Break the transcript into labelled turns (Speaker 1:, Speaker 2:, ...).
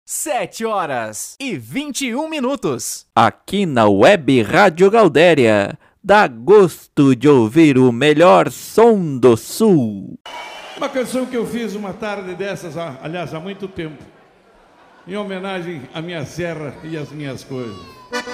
Speaker 1: 7h21.
Speaker 2: Aqui na Web Rádio Galdéria, dá gosto de ouvir o melhor som do Sul.
Speaker 3: Uma canção que eu fiz uma tarde dessas, aliás, há muito tempo, em homenagem à minha serra e às minhas coisas.